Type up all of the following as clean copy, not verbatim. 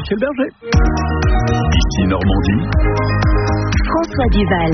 Michel Berger. Ici Normandie. François Duval.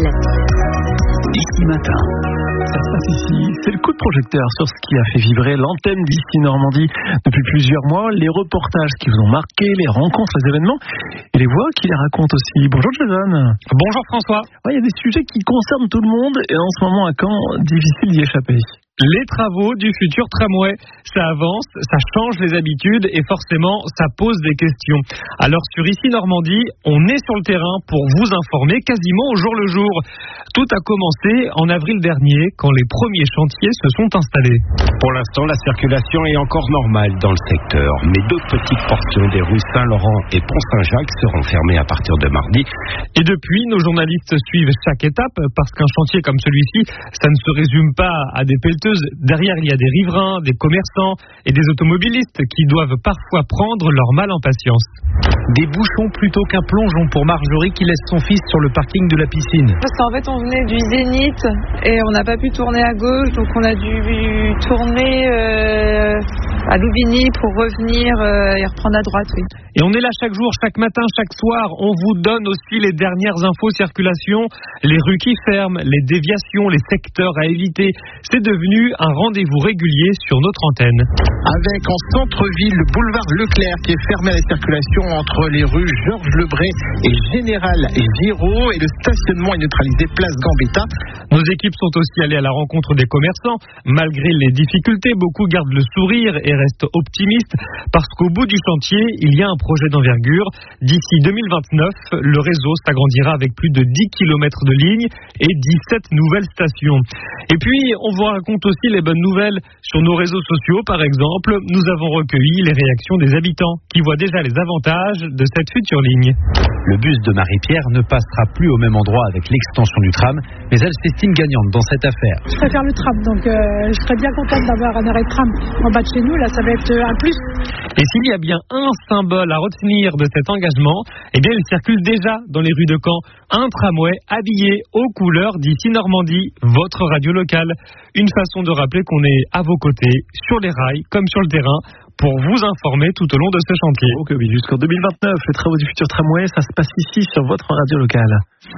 Ici Matin. Ça se passe ici. C'est le coup de projecteur sur ce qui a fait vibrer l'antenne d'Ici Normandie depuis plusieurs mois. Les reportages qui vous ont marqué, les rencontres, les événements et les voix qui les racontent aussi. Bonjour Jason. Bonjour François. Il y a des sujets qui concernent tout le monde et en ce moment à Caen, difficile d'y échapper. Les travaux du futur tramway, ça avance, ça change les habitudes et forcément ça pose des questions. Alors sur Ici Normandie, on est sur le terrain pour vous informer quasiment au jour le jour. Tout a commencé en avril dernier quand les premiers chantiers se sont installés. Pour l'instant, la circulation est encore normale dans le secteur, mais deux petites portions des rues Saint-Laurent et Pont-Saint-Jacques seront fermées à partir de mardi. Et depuis, nos journalistes suivent chaque étape parce qu'un chantier comme celui-ci, ça ne se résume pas à des pelleteuses. Derrière, il y a des riverains, des commerçants et des automobilistes qui doivent parfois prendre leur mal en patience. Des bouchons plutôt qu'un plongeon pour Marjorie qui laisse son fils sur le parking de la piscine. Parce qu'en fait, on venait du Zénith et on n'a pas pu tourner à gauche, donc on a dû tourner à Louvigny pour revenir et reprendre à droite. Oui. Et on est là chaque jour, chaque matin, chaque soir. On vous donne aussi les dernières infos circulation, les rues qui ferment, les déviations, les secteurs à éviter. C'est devenu un rendez-vous régulier sur notre antenne. Avec en centre-ville le boulevard Leclerc qui est fermé à la circulation entre les rues Georges Lebray et Général Giraud et le stationnement est neutralisé place Gambetta. Nos équipes sont aussi allées à la rencontre des commerçants. Malgré les difficultés, beaucoup gardent le sourire et restent optimistes parce qu'au bout du chantier, il y a un projet d'envergure. D'ici 2029, le réseau s'agrandira avec plus de 10 km de lignes et 17 nouvelles stations. Et puis, on vous raconte aussi les bonnes nouvelles. Sur nos réseaux sociaux, par exemple, nous avons recueilli les réactions des habitants qui voient déjà les avantages de cette future ligne. Le bus de Marie-Pierre ne passera plus au même endroit avec l'extension du tram, mais elle s'estime gagnante dans cette affaire. Je préfère le tram, donc je serais bien contente d'avoir un arrêt de tram en bas de chez nous. Là, ça va être un plus. Et s'il y a bien un symbole à retenir de cet engagement, eh bien, il circule déjà dans les rues de Caen. Un tramway habillé aux couleurs d'Ici Normandie, votre radio locale. Une façon de rappeler qu'on est à vos côtés, sur les rails comme sur le terrain, pour vous informer tout au long de ce chantier. Ok, oui, jusqu'en 2029, les travaux du futur tramway, ça se passe ici sur votre radio locale.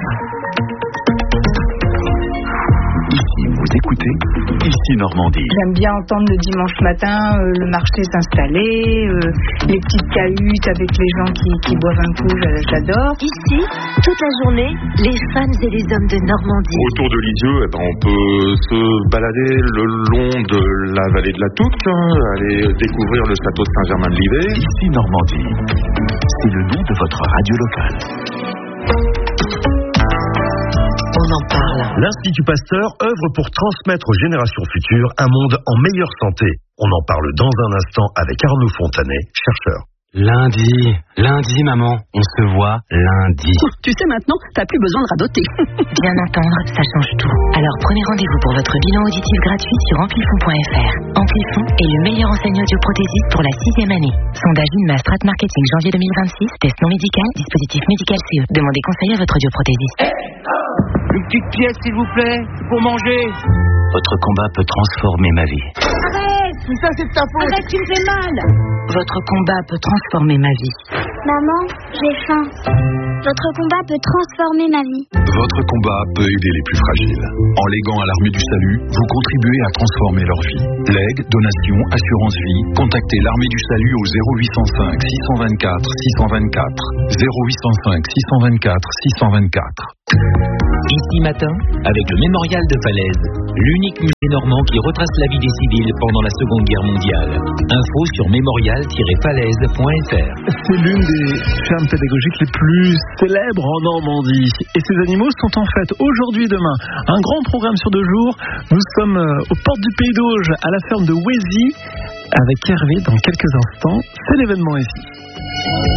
Ici, vous écoutez Ici Normandie. J'aime bien entendre le dimanche matin le marché s'installer, les petites cahutes avec les gens qui boivent un coup, j'adore. Ici, toute la journée, les femmes et les hommes de Normandie. Autour de Lisieux, on peut se balader le long de la vallée de la Touque, aller découvrir le château de Saint-Germain-de-Livet. Ici Normandie, c'est le nom de votre radio locale. On en parle. L'Institut Pasteur œuvre pour transmettre aux générations futures un monde en meilleure santé. On en parle dans un instant avec Arnaud Fontanet, chercheur. Lundi, maman, on se voit lundi. Tu sais maintenant, t'as plus besoin de radoter. Bien entendre, ça change tout. Alors prenez rendez-vous pour votre bilan auditif gratuit sur amplifon.fr. Amplifon est le meilleur enseignant audioprothésiste pour la 6e année. Sondage INMA Strat Marketing janvier 2026, test non médical, dispositif médical CE. Demandez conseil à votre audioprothésiste. Une petite pièce s'il vous plaît, pour manger. Votre combat peut transformer ma vie. Arrête, tout ça c'est de ta faute. Arrête, tu me fais mal. Votre combat peut transformer ma vie. Maman, j'ai faim. Votre combat peut transformer ma vie. Votre combat peut aider les plus fragiles. En léguant à l'Armée du Salut, vous contribuez à transformer leur vie. Legs, donations, assurance vie, contactez l'Armée du Salut au 0805 624 624. 0805 624 624. Ici Matin, avec le Mémorial de Falaise, l'unique musée normand qui retrace la vie des civils pendant la Seconde Guerre mondiale. Info sur mémorial-falaise.fr. C'est l'une des fermes pédagogiques les plus célèbres en Normandie. Et ces animaux sont en fête aujourd'hui et demain. Un grand programme sur 2 jours. Nous sommes aux portes du Pays d'Auge, à la ferme de Wézy, avec Hervé dans quelques instants. C'est l'événement ici.